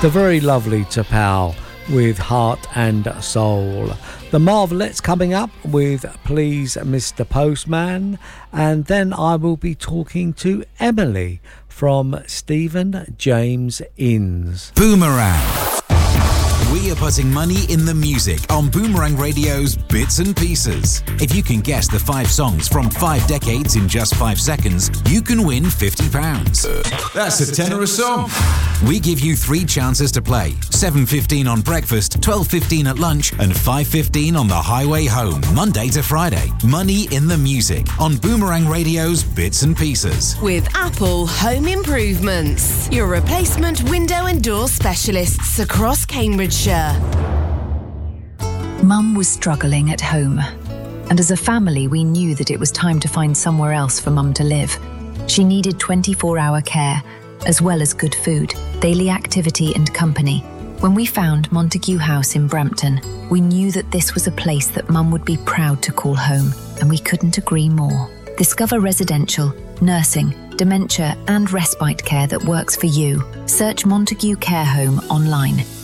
The very lovely T'Pau with Heart and Soul. The Marvelettes coming up with Please Mr. Postman. And then I will be talking to Emily from Stephen James Inns. Boomerang. We are putting money in the music on Boomerang Radio's Bits and Pieces. If you can guess the 5 songs from 5 decades in just 5 seconds, you can win £50. That's a tenner a song. We give you 3 chances to play. 7:15 on breakfast, 12:15 at lunch, and 5:15 on the highway home, Monday to Friday. Money in the music on Boomerang Radio's Bits and Pieces. With Apple Home Improvements, your replacement window and door specialists across Cambridgeshire. Mum was struggling at home, and as a family we knew that it was time to find somewhere else for Mum to live. She needed 24-hour care, as well as good food, daily activity and company. When we found Montague House in Brampton, we knew that this was a place that Mum would be proud to call home, and we couldn't agree more. Discover residential, nursing, dementia and respite care that works for you. Search Montague Care Home online.